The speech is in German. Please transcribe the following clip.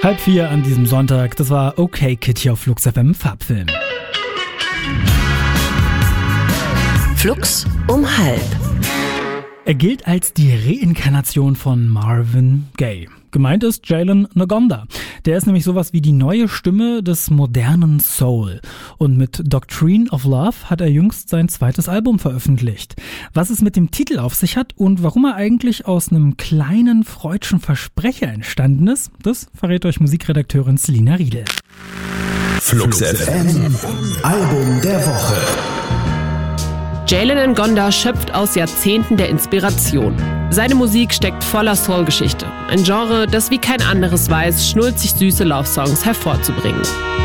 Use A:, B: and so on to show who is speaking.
A: 3:30 an diesem Sonntag. Das war Okay Kid hier auf Flux FM Farbfilm.
B: Flux um 12:30.
A: Er gilt als die Reinkarnation von Marvin Gaye. Gemeint ist Jalen Ngonda. Der ist nämlich sowas wie die neue Stimme des modernen Soul. Und mit Doctrine of Love hat er jüngst sein zweites Album veröffentlicht. Was es mit dem Titel auf sich hat und warum er eigentlich aus einem kleinen freudschen Versprecher entstanden ist, das verrät euch Musikredakteurin Selina Riedel.
C: Flux FM Album der Woche.
D: Jalen Ngonda schöpft aus Jahrzehnten der Inspiration. Seine Musik steckt voller Soul-Geschichte. Ein Genre, das wie kein anderes weiß, schnulzig süße Love-Songs hervorzubringen.